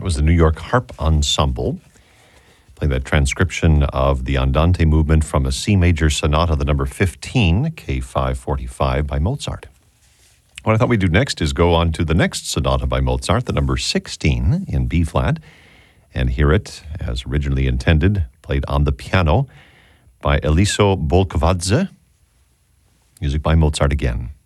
It was the New York Harp Ensemble, playing that transcription of the Andante movement from a C major sonata, the number 15, K545 by Mozart. What I thought we'd do next is go on to the next sonata by Mozart, the number 16 in B-flat, and hear it as originally intended, played on the piano by Eliso Bolkavadze. Music by Mozart again.